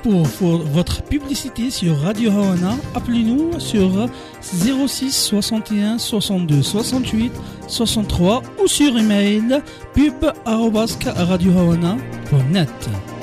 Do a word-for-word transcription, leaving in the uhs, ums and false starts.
Pour, pour votre publicité sur Radio Hawana, appelez-nous sur zéro six soixante et un soixante-deux soixante-huit soixante-trois ou sur email pub arobase radio hawana point net.